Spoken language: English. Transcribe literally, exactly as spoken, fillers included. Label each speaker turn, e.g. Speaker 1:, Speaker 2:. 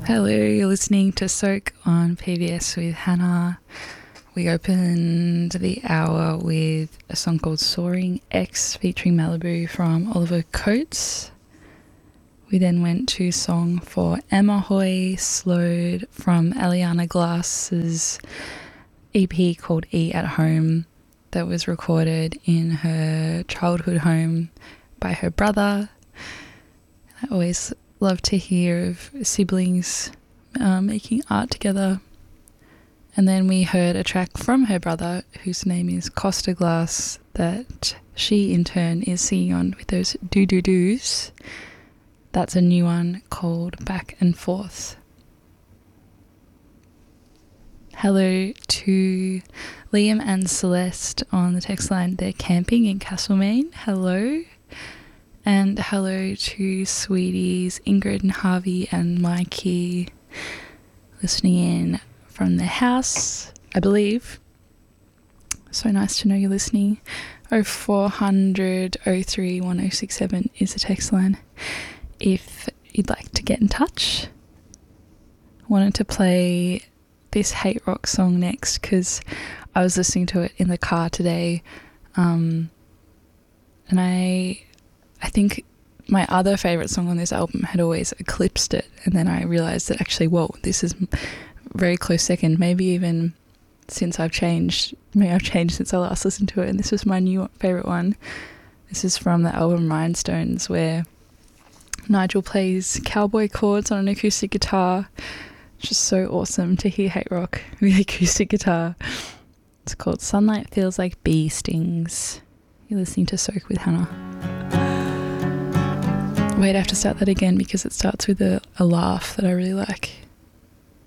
Speaker 1: Hello, you're listening to Soak on P B S with Hannah. We opened the hour with a song called Soaring X featuring Malibu from Oliver Coates. We then went to song for Emma Hoy, Slowed from Eliana Glass's E P called E at Home that was recorded in her childhood home by her brother. I always love to hear of siblings uh, making art together. And then we heard a track from her brother, whose name is Costa Glass, that she in turn is singing on with those do-do-do's. That's a new one called Back and Forth. Hello to Liam and Celeste on the text line. They're camping in Castlemaine. Hello. And hello to sweeties Ingrid and Harvey and Mikey listening in from their house, I believe. So nice to know you're listening. oh four hundred oh three one oh six seven is the text line if you'd like to get in touch. I wanted to play this hate rock song next because I was listening to it in the car today, um, and I I think my other favourite song on this album had always eclipsed it, and then I realised that actually, whoa, this is very close second, maybe even since I've changed, maybe I've changed since I last listened to it, and this was my new favourite one. This is from the album Rhinestones, where Nigel plays cowboy chords on an acoustic guitar. It's just so awesome to hear hate rock with acoustic guitar. It's called Sunlight Feels Like Bee Stings. You're listening to Soak with Hannah. Wait, I have to start that again because it starts with a, a laugh that I really like.